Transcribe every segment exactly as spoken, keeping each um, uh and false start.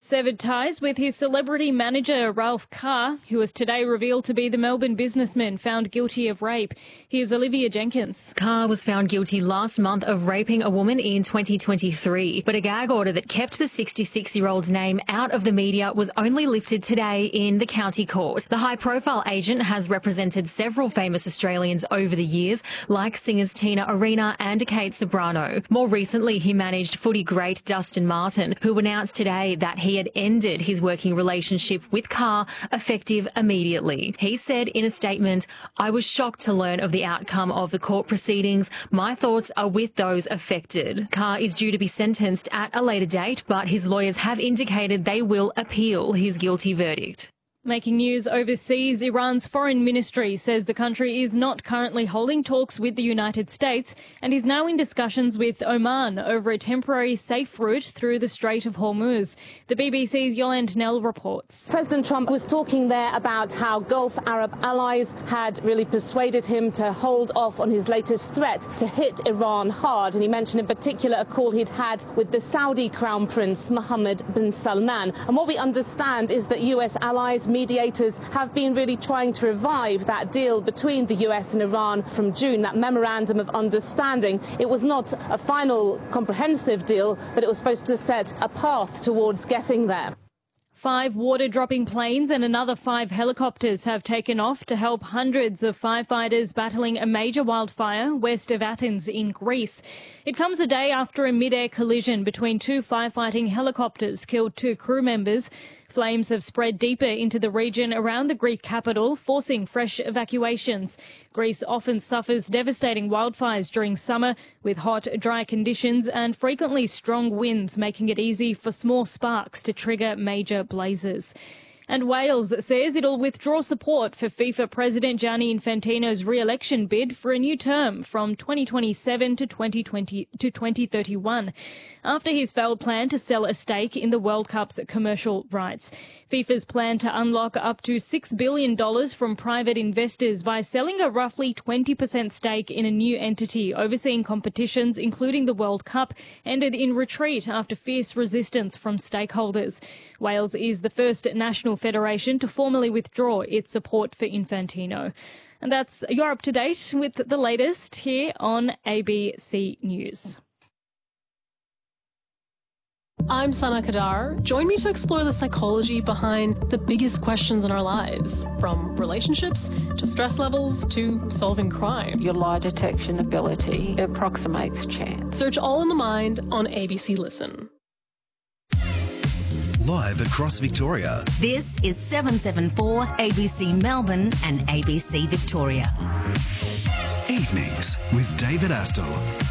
severed ties with his celebrity manager Ralph Carr, who was today revealed to be the Melbourne businessman found guilty of rape. Here's Olivia Jenkins. Carr was found guilty last month of raping a woman in twenty twenty-three, but a gag order that kept the sixty-six-year-old's name out of the media was only lifted today in the county court. The high-profile agent has represented several famous Australians over the years, like singers Tina Arena and Kate Sobrano. More recently, he managed footy great Dustin Martin, who announced today that he had ended his working relationship with Carr effective immediately. He said in a statement, "I was shocked to learn of the outcome of the court proceedings. My thoughts are with those affected." Carr is due to be sentenced at a later date, but his lawyers have indicated they will appeal his guilty verdict. Making news overseas, Iran's foreign ministry says the country is not currently holding talks with the United States and is now in discussions with Oman over a temporary safe route through the Strait of Hormuz. The B B C's Yolande Nell reports. President Trump was talking there about how Gulf Arab allies had really persuaded him to hold off on his latest threat to hit Iran hard. And he mentioned in particular a call he'd had with the Saudi Crown Prince Mohammed bin Salman. And what we understand is that U S allies, mediators, have been really trying to revive that deal between the U S and Iran from June, that memorandum of understanding. It was not a final comprehensive deal, but it was supposed to set a path towards getting there. Five water-dropping planes and another five helicopters have taken off to help hundreds of firefighters battling a major wildfire west of Athens in Greece. It comes a day after a mid-air collision between two firefighting helicopters killed two crew members. Flames have spread deeper into the region around the Greek capital, forcing fresh evacuations. Greece often suffers devastating wildfires during summer, with hot, dry conditions and frequently strong winds, making it easy for small sparks to trigger major blazes. And Wales says it'll withdraw support for FIFA President Gianni Infantino's re-election bid for a new term from twenty twenty-seven to twenty twenty to twenty thirty-one, after his failed plan to sell a stake in the World Cup's commercial rights. FIFA's plan to unlock up to six billion dollars from private investors by selling a roughly twenty percent stake in a new entity overseeing competitions, including the World Cup, ended in retreat after fierce resistance from stakeholders. Wales is the first national federation to formally withdraw its support for Infantino. And that's, you're up to date with the latest here on A B C News. I'm Sana Kadar. Join me to explore the psychology behind the biggest questions in our lives, from relationships to stress levels to solving crime. Your lie detection ability approximates chance. Search All in the Mind on A B C Listen. Live across Victoria. This is seven seventy-four A B C Melbourne and A B C Victoria. Evenings with David Astor.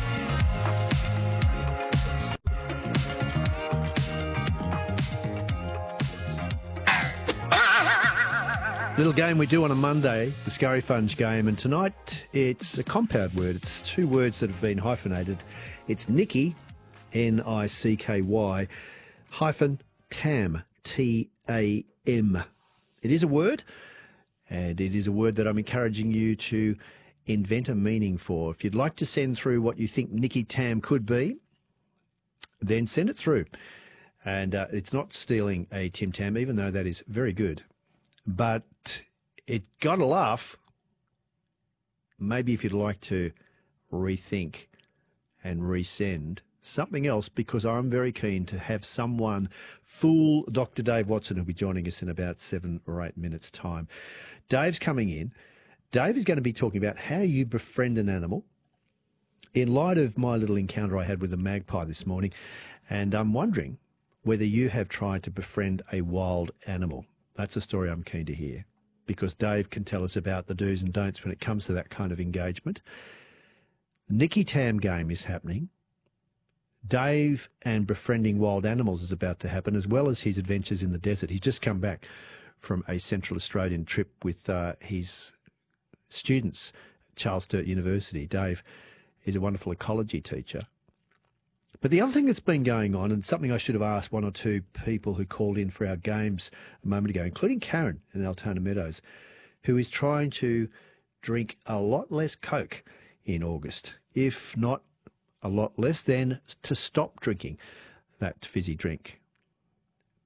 Little game we do on a Monday, the Scurry Funge game, and tonight it's a compound word. It's two words that have been hyphenated. It's Nicky, N I C K Y, hyphen Tam, T A M. It is a word, and it is a word that I'm encouraging you to invent a meaning for. If you'd like to send through what you think Nicky Tam could be, then send it through. And uh, it's not stealing a Tim Tam, even though that is very good. But it got a laugh. Maybe if you'd like to rethink and resend something else, because I'm very keen to have someone fool Doctor Dave Watson, who'll be joining us in about seven or eight minutes' time. Dave's coming in. Dave is going to be talking about how you befriend an animal in light of my little encounter I had with a magpie this morning, and I'm wondering whether you have tried to befriend a wild animal. That's a story I'm keen to hear, because Dave can tell us about the do's and don'ts when it comes to that kind of engagement. The Nicky Tam game is happening. Dave and befriending wild animals is about to happen, as well as his adventures in the desert. He's just come back from a Central Australian trip with uh, his students at Charles Sturt University. Dave is a wonderful ecology teacher. But the other thing that's been going on, and something I should have asked one or two people who called in for our games a moment ago, including Karen in Altona Meadows, who is trying to drink a lot less Coke in August, if not a lot less, then to stop drinking that fizzy drink.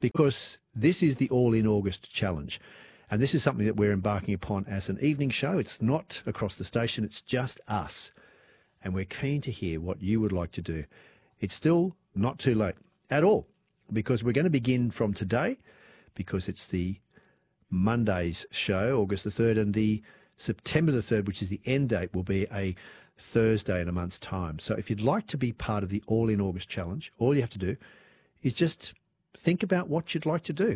because this is the All in August challenge. And this is something that we're embarking upon as an evening show. It's not across the station, it's just us. And we're keen to hear what you would like to do. It's still not too late at all, because we're going to begin from today, because it's the Monday's show, August the third, and the September the third, which is the end date, will be a Thursday in a month's time. So if you'd like to be part of the All in August challenge, all you have to do is just think about what you'd like to do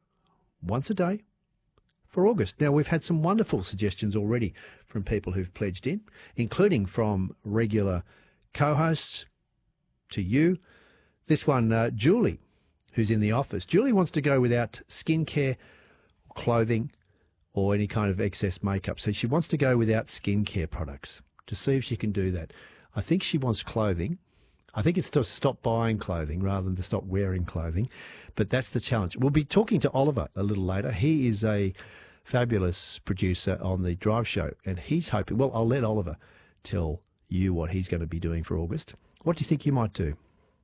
once a day for August. Now, we've had some wonderful suggestions already from people who've pledged in, including from regular co-hosts to you. This one, uh, Julie, who's in the office. Julie wants to go without skincare, clothing, or any kind of excess makeup. So she wants to go without skincare products to see if she can do that. I think she wants clothing. I think it's to stop buying clothing rather than to stop wearing clothing. But that's the challenge. We'll be talking to Oliver a little later. He is a fabulous producer on the Drive Show, and he's hoping, well, I'll let Oliver tell you what he's going to be doing for August. What do you think you might do?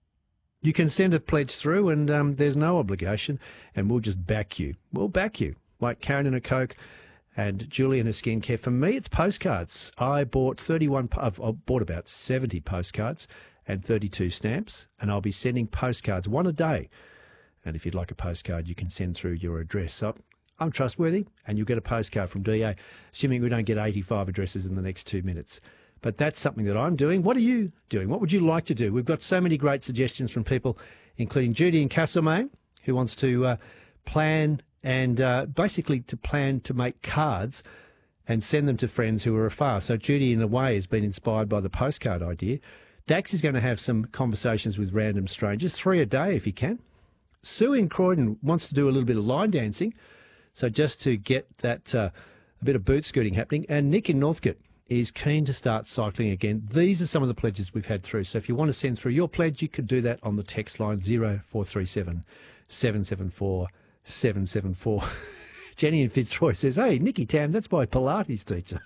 You can send a pledge through, and um, there's no obligation, and we'll just back you. We'll back you, like Karen and a Coke and Julie and her skincare. For me, it's postcards. I bought thirty-one, I've, I've bought about seventy postcards and thirty-two stamps, and I'll be sending postcards, one a day. And if you'd like a postcard, you can send through your address. So I'm trustworthy, and you'll get a postcard from D A, assuming we don't get eighty-five addresses in the next two minutes. But that's something that I'm doing. What are you doing? What would you like to do? We've got so many great suggestions from people, including Judy in Castlemaine, who wants to uh, plan and uh, basically to plan to make cards and send them to friends who are afar. So Judy, in a way, has been inspired by the postcard idea. Dax is going to have some conversations with random strangers, three a day if he can. Sue in Croydon wants to do a little bit of line dancing, so just to get that uh, a bit of boot scooting happening. And Nick in Northcote is keen to start cycling again. These are some of the pledges we've had through. So if you want to send through your pledge, you could do that on the text line zero four three seven, seven seven four, seven seven four. Jenny in Fitzroy says, hey, Nikki Tam, that's my Pilates teacher.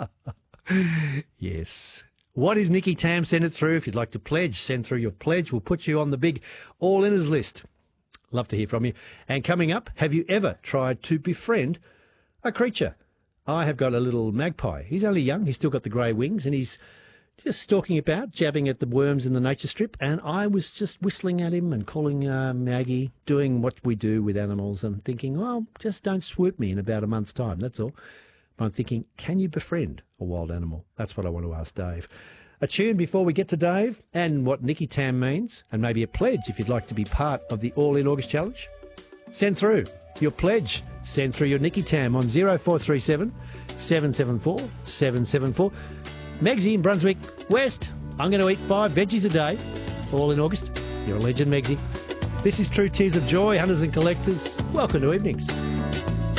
Yes. What is Nikki Tam? Send it through. If you'd like to pledge, send through your pledge. We'll put you on the big all-inners list. Love to hear from you. And coming up, have you ever tried to befriend a creature? I have got a little magpie. He's only young. He's still got the grey wings, and he's just stalking about, jabbing at the worms in the nature strip. And I was just whistling at him and calling uh, Maggie, doing what we do with animals, and thinking, well, just don't swoop me in about a month's time. That's all. But I'm thinking, can you befriend a wild animal? That's what I want to ask Dave. A tune before we get to Dave and what Nikki Tam means, and maybe a pledge if you'd like to be part of the All in August Challenge. Send through your pledge. Send through your Nikki Tam on zero four three seven, seven seven four, seven seven four. Megsy in Brunswick West. I'm going to eat five veggies a day. All in August. You're a legend, Megsy. This is True Tears of Joy, Hunters and Collectors. Welcome to Evenings.